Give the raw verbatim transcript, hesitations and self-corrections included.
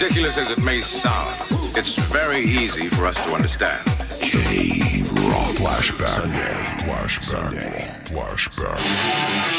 ridiculous as it may sound, it's very easy for us to understand. K-Rock. Flashback. Sunday. Flashback. Flashback.